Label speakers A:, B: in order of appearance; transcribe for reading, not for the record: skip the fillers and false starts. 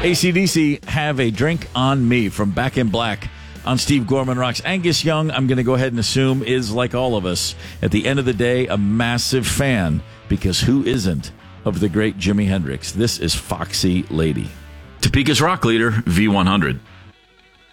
A: AC/DC, Have a Drink on Me from Back in Black on Steve Gorman Rocks. Angus Young, I'm going to go ahead and assume, is, like all of us, at the end of the day, a massive fan, because who isn't, of the great Jimi Hendrix? This is Foxy Lady.
B: Topeka's rock leader, V100.